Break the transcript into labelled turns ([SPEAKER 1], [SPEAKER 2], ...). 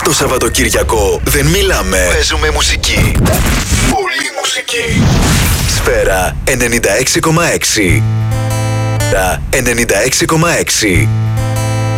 [SPEAKER 1] Το Σαββατοκύριακο δεν μιλάμε, παίζουμε μουσική. Πολύ μουσική. Σφαίρα 96,6. 96,6.